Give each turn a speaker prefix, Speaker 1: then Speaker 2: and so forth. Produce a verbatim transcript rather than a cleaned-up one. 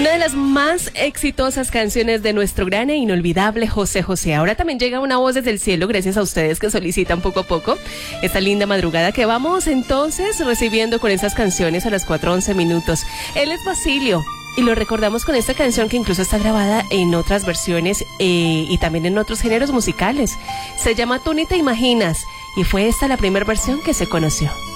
Speaker 1: Una de las más exitosas canciones de nuestro gran e inolvidable José José. Ahora también llega una voz desde el cielo, gracias a ustedes que solicitan poco a poco esta linda madrugada que vamos entonces recibiendo con esas canciones a las cuatro once minutos. Él es Basilio. Y lo recordamos con esta canción que incluso está grabada en otras versiones eh, y también en otros géneros musicales. Se llama Tú ni te imaginas y fue esta la primera versión que se conoció.